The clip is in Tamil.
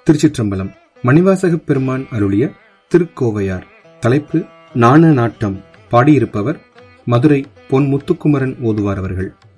திருச்சிற்றம்பலம். மணிவாசகப் பெருமான் அருளிய திருக்கோவையார். தலைப்பு நாண நாட்டம். பாடியிருப்பவர் மதுரை பொன் முத்துக்குமரன் ஓதுவார் அவர்கள்.